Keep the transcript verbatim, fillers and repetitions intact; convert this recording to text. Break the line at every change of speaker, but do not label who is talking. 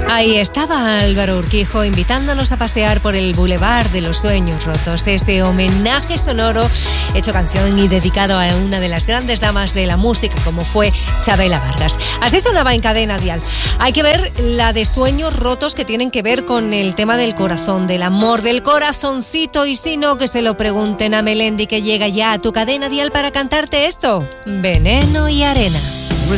Ahí estaba Álvaro Urquijo invitándonos a pasear por el Boulevard de los Sueños Rotos, ese homenaje sonoro hecho canción y dedicado a una de las grandes damas de la música como fue Chabela Vargas. Así sonaba en Cadena Dial. Hay que ver la de Sueños Rotos que tienen que ver con el tema del corazón, del amor, del corazoncito, y si no, que se lo pregunten a Melendi, que llega ya a tu Cadena Dial para cantarte esto: Veneno y Arena.